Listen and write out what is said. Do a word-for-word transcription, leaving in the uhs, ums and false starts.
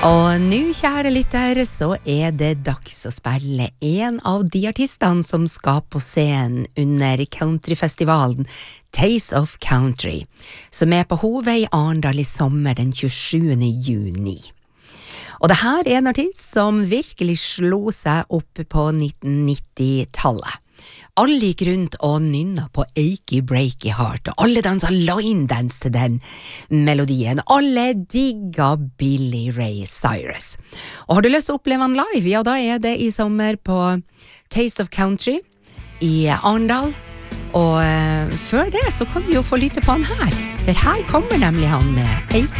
Og nå, kjære lytter, så er det dags å spille en av de artistene som skal på scenen under countryfestivalen Taste of Country, som er på Hoved i Arendal i sommer den tjuesjuende juni. Og det her er en artist som virkelig slo seg opp på nitten nitti-tallet. Alle gikk rundt og nynna på Achy Breaky Heart, og alle dansa line-dance til den melodien. Alle digga Billy Ray Cyrus. Og har du lyst til å oppleve han live, ja, da er det i sommer på Taste of Country i Arendal. Og uh, før det så kan du jo få lytte på han her, for her kommer nemlig han med Achy